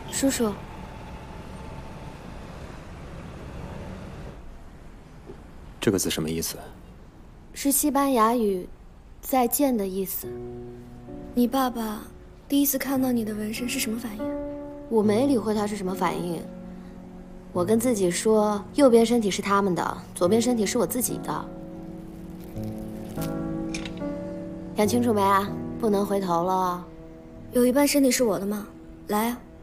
叔叔， 这个字什么意思？ 是西班牙语“再见”的意思。 你爸爸第一次看到你的纹身是什么反应？ 我没理会他是什么反应。我跟自己说，右边身体是他们的，左边身体是我自己的。看清楚没啊？不能回头了。 有一半身体是我的吗？来啊！